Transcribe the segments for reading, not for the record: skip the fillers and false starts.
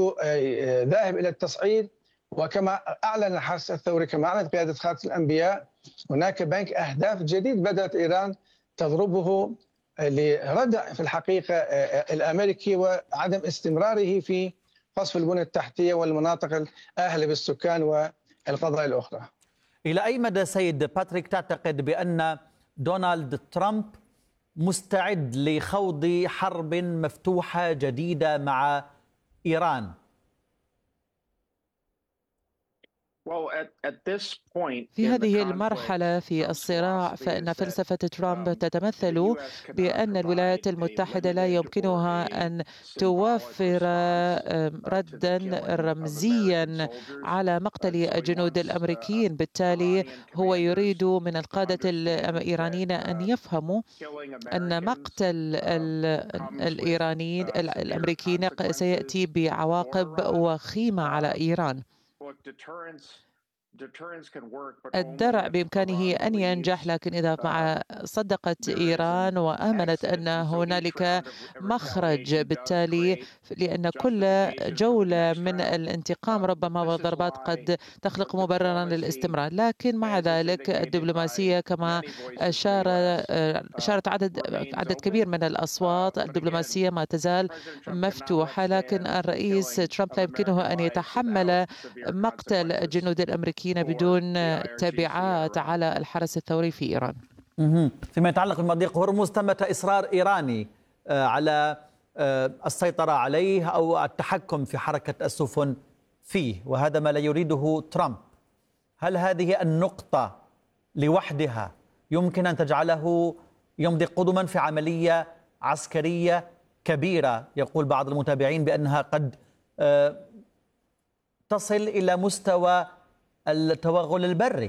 ذاهب إلى التصعيد. وكما أعلن الحرس الثوري، كما أعلنت قيادة خاتم الأنبياء، هناك بنك أهداف جديد بدأت إيران تضربه لردع في الحقيقة الأمريكي وعدم استمراره في قصف البنى التحتية والمناطق الأهلة بالسكان والقضايا الأخرى. إلى أي مدى سيد باتريك تعتقد بأن دونالد ترامب مستعد لخوض حرب مفتوحة جديدة مع إيران؟ في هذه المرحلة في الصراع فإن فلسفة ترامب تتمثل بأن الولايات المتحدة لا يمكنها أن توفر ردا رمزيا على مقتل الجنود الأمريكيين. بالتالي هو يريد من القادة الإيرانيين أن يفهموا أن مقتل الإيرانيين الأمريكيين سيأتي بعواقب وخيمة على إيران. الدرع بإمكانه أن ينجح، لكن إذا صدقت إيران وآمنت أن هنالك مخرج، بالتالي لأن كل جولة من الانتقام ربما والضربات قد تخلق مبررا للاستمرار. لكن مع ذلك الدبلوماسية كما أشارت عدد كبير من الأصوات، الدبلوماسية ما تزال مفتوحة، لكن الرئيس ترامب لا يمكنه أن يتحمل مقتل الجنود الأمريكيين بدون تبعات على الحرس الثوري في إيران. فيما يتعلق بمضيق هرمز، ثمة إصرار إيراني على السيطرة عليه أو التحكم في حركة السفن فيه، وهذا ما لا يريده ترامب. هل هذه النقطة لوحدها يمكن أن تجعله يمضي قدما في عملية عسكرية كبيرة؟ يقول بعض المتابعين بأنها قد تصل إلى مستوى التوغل البري.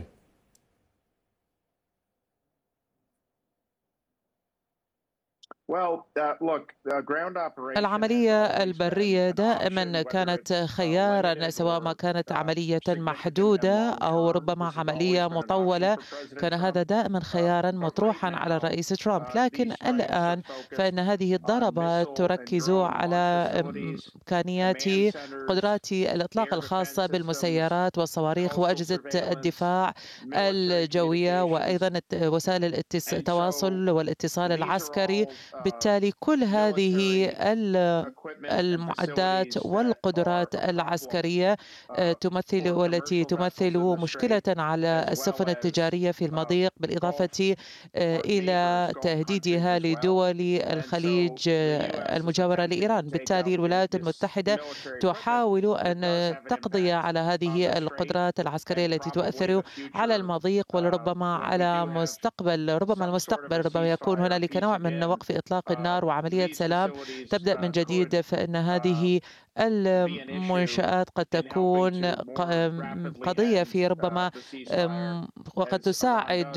العملية البرية دائما كانت خيارا، سواء ما كانت عملية محدودة أو ربما عملية مطولة، كان هذا دائما خيارا مطروحا على الرئيس ترامب. لكن الآن فإن هذه الضربات تركز على إمكانيات قدرات الإطلاق الخاصة بالمسيرات والصواريخ وأجهزة الدفاع الجوية وأيضا وسائل التواصل والاتصال العسكري. بالتالي كل هذه المعدات والقدرات العسكرية والتي تمثل مشكلة على السفن التجارية في المضيق، بالإضافة إلى تهديدها لدول الخليج المجاورة لإيران. بالتالي الولايات المتحدة تحاول أن تقضي على هذه القدرات العسكرية التي تؤثر على المضيق ولربما على المستقبل ربما يكون هنالك نوع من وقف إطلاق النار وعملية سلام تبدأ من جديد. فإن هذه المنشآت قد تكون قضية في ربما وقد تساعد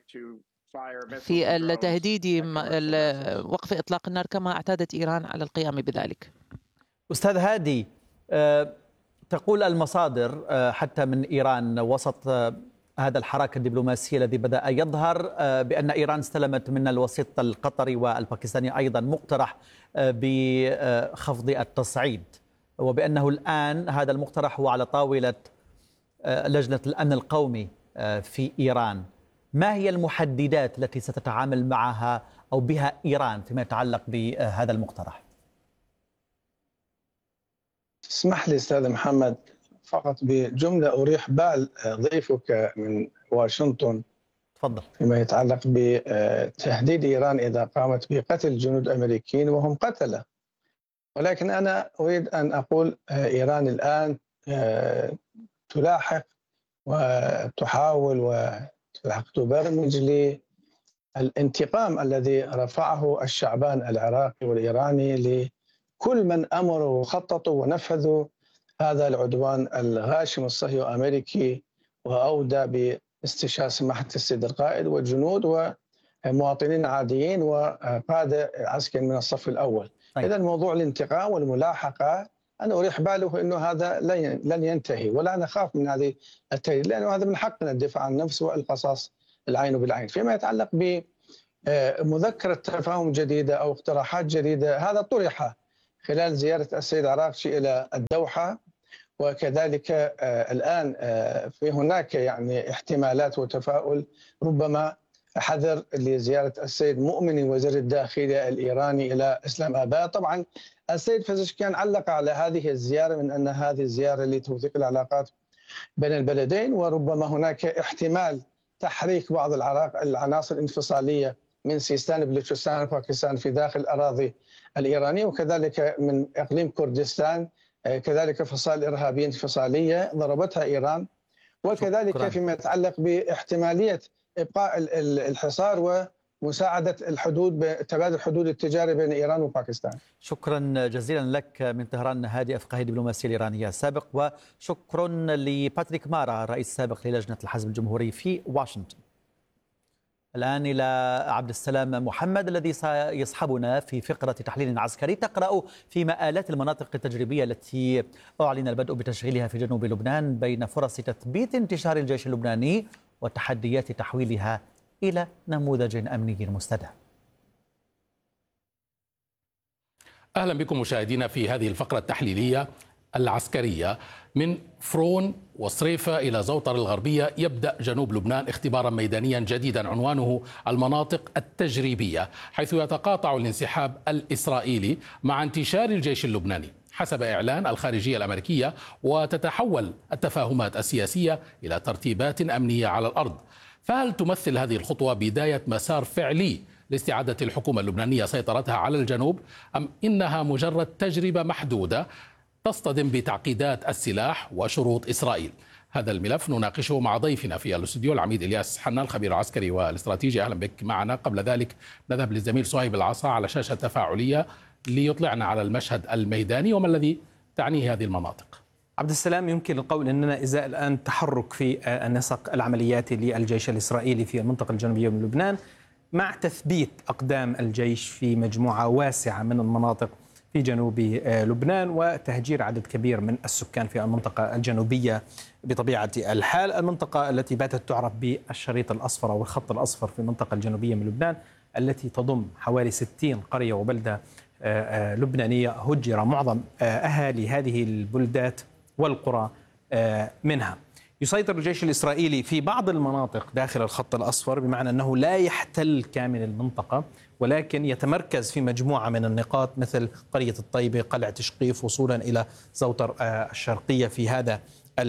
في التهديد وقف إطلاق النار كما اعتادت إيران على القيام بذلك. أستاذ هادي، تقول المصادر حتى من إيران وسط هذا الحراك الدبلوماسي الذي بدأ يظهر بأن إيران استلمت من الوسيط القطري والباكستاني أيضا مقترح بخفض التصعيد، وبأنه الآن هذا المقترح هو على طاولة لجنة الأمن القومي في إيران. ما هي المحددات التي ستتعامل معها أو بها إيران فيما يتعلق بهذا المقترح؟ اسمح لي أستاذ محمد فقط بجملة أريح بال ضيفك من واشنطن. تفضل. فيما يتعلق بتهديد إيران إذا قامت بقتل جنود أمريكيين وهم قتلة. ولكن أنا أريد أن أقول إيران الآن تلاحق وتحاول وتبرمج للانتقام الذي رفعه الشعبان العراقي والإيراني لكل من أمروا وخططوا ونفذوا هذا العدوان الغاشم الصهيوني الأمريكي، وأودى باستشهاد سماحة السيد القائد والجنود ومواطنين عاديين وقادة عسكري من الصف الأول. إذا موضوع الانتقام والملاحقة أنا أريح باله أنه هذا لن ينتهي، ولا نخاف من هذه التهديد، لأنه هذا من حقنا الدفاع عن النفس والقصاص العين بالعين. فيما يتعلق بمذكرة تفاهم جديدة أو اقتراحات جديدة، هذا طرح خلال زيارة السيد عراقجي إلى الدوحة، وكذلك الآن في هناك يعني احتمالات وتفاؤل ربما حذر لزيارة السيد مؤمني وزير الداخلية الإيراني إلى إسلام آباد. طبعا السيد بزشكيان علق على هذه الزيارة من أن هذه الزيارة لتوثيق العلاقات بين البلدين، وربما هناك احتمال تحريك بعض العناصر الانفصالية من سيستان بلوتشستان وباكستان في داخل الأراضي الإيرانية، وكذلك من إقليم كردستان كذلك فصائل إرهابية انفصالية ضربتها إيران، وكذلك فيما يتعلق باحتمالية إبقاء الحصار ومساعدة الحدود تبادل الحدود التجاري بين إيران وباكستان. شكرا جزيلا لك من طهران هادي أفقاهي الدبلوماسية الإيرانية السابق، وشكرا لباتريك مارا الرئيس السابق للجنة الحزب الجمهوري في واشنطن. الآن إلى عبد السلام محمد الذي سيصحبنا في فقرة تحليل عسكري تقرأ في مآلات المناطق التجريبية التي أعلن البدء بتشغيلها في جنوب لبنان بين فرص تثبيت انتشار الجيش اللبناني وتحديات تحويلها إلى نموذج أمني مستدام. أهلا بكم مشاهدينا في هذه الفقرة التحليلية العسكرية. من فرون وصريفة إلى زوطر الغربية يبدأ جنوب لبنان اختبارا ميدانيا جديدا عنوانه المناطق التجريبية، حيث يتقاطع الانسحاب الإسرائيلي مع انتشار الجيش اللبناني حسب إعلان الخارجية الأمريكية، وتتحول التفاهمات السياسية إلى ترتيبات أمنية على الأرض. فهل تمثل هذه الخطوة بداية مسار فعلي لاستعادة الحكومة اللبنانية سيطرتها على الجنوب، أم إنها مجرد تجربة محدودة تصطدم بتعقيدات السلاح وشروط إسرائيل؟ هذا الملف نناقشه مع ضيفنا في الاستوديو العميد إلياس حنا الخبير العسكري والاستراتيجي. أهلا بك معنا. قبل ذلك نذهب للزميل صهيب العصا على شاشة تفاعلية ليطلعنا على المشهد الميداني وما الذي تعنيه هذه المناطق. عبد السلام، يمكن القول أننا إزاء الآن تحرك في النسق العملياتي للجيش الإسرائيلي في المنطقة الجنوبية من لبنان، مع تثبيت أقدام الجيش في مجموعة واسعة من المناطق في جنوب لبنان وتهجير عدد كبير من السكان في المنطقة الجنوبية. بطبيعة الحال المنطقة التي باتت تعرف بالشريط الأصفر أو الخط الأصفر في المنطقة الجنوبية من لبنان، التي تضم حوالي 60 قرية وبلدة لبنانية هجر معظم أهالي هذه البلدات والقرى منها. يسيطر الجيش الإسرائيلي في بعض المناطق داخل الخط الأصفر، بمعنى أنه لا يحتل كامل المنطقة، ولكن يتمركز في مجموعة من النقاط مثل قرية الطيبة، قلعة شقيف، وصولا إلى زوطر الشرقية في هذا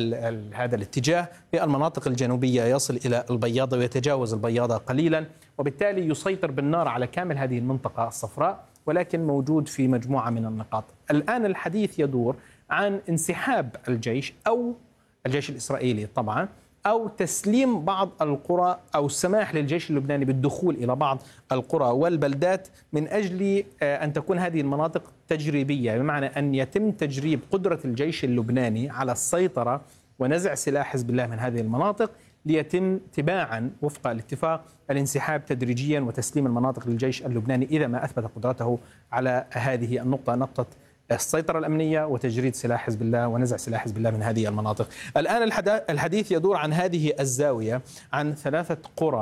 الاتجاه. في المناطق الجنوبية يصل إلى البياضة ويتجاوز البياضة قليلا، وبالتالي يسيطر بالنار على كامل هذه المنطقة الصفراء، ولكن موجود في مجموعة من النقاط. الآن الحديث يدور عن انسحاب الجيش أو الجيش الإسرائيلي طبعا، أو تسليم بعض القرى أو السماح للجيش اللبناني بالدخول إلى بعض القرى والبلدات من أجل أن تكون هذه المناطق تجريبية، بمعنى أن يتم تجريب قدرة الجيش اللبناني على السيطرة ونزع سلاح حزب الله من هذه المناطق، ليتم تباعا وفق الاتفاق الانسحاب تدريجيا وتسليم المناطق للجيش اللبناني إذا ما أثبت قدرته على هذه النقطة، نقطة السيطرة الأمنية وتجريد سلاح حزب الله ونزع سلاح حزب الله من هذه المناطق. الآن الحديث يدور عن هذه الزاوية، عن ثلاث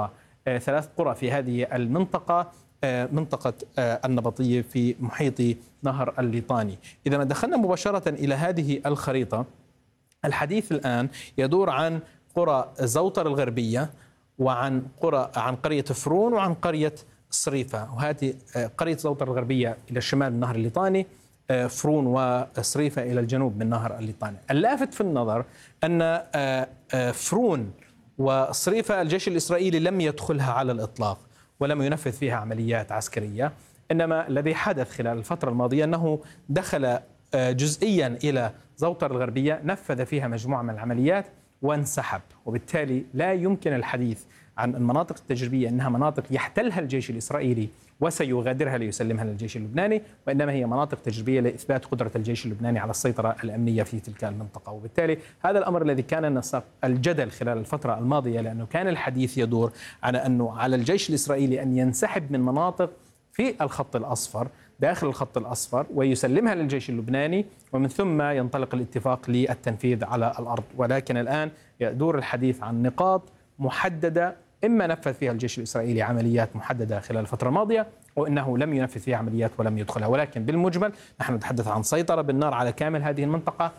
قرى في هذه المنطقة، منطقة النبطية في محيط نهر الليطاني. إذا ما دخلنا مباشرة إلى هذه الخريطة، الحديث الآن يدور عن قرى زوطر الغربية، وعن قرية فرون، وعن قرية صريفة. وهذه قرية زوطر الغربية إلى الشمال من نهر الليطاني، فرون وصريفة إلى الجنوب من نهر الليطاني. اللافت في النظر أن فرون وصريفة الجيش الإسرائيلي لم يدخلها على الإطلاق ولم ينفذ فيها عمليات عسكرية، إنما الذي حدث خلال الفترة الماضية أنه دخل جزئيا إلى زوطر الغربية، نفذ فيها مجموعة من العمليات وانسحب. وبالتالي لا يمكن الحديث عن المناطق التجريبية أنها مناطق يحتلها الجيش الإسرائيلي وسيغادرها ليسلمها للجيش اللبناني، وإنما هي مناطق تجريبية لإثبات قدرة الجيش اللبناني على السيطرة الأمنية في تلك المنطقة. وبالتالي هذا الأمر الذي كان نسق الجدل خلال الفترة الماضية، لأنه كان الحديث يدور على أنه على الجيش الإسرائيلي أن ينسحب من مناطق في الخط الأصفر داخل الخط الأصفر ويسلمها للجيش اللبناني، ومن ثم ينطلق الاتفاق للتنفيذ على الأرض. ولكن الآن يدور الحديث عن نقاط محددة، إما نفذ فيها الجيش الإسرائيلي عمليات محددة خلال الفترة الماضية، وإنه لم ينفذ فيها عمليات ولم يدخلها. ولكن بالمجمل نحن نتحدث عن سيطرة بالنار على كامل هذه المنطقة،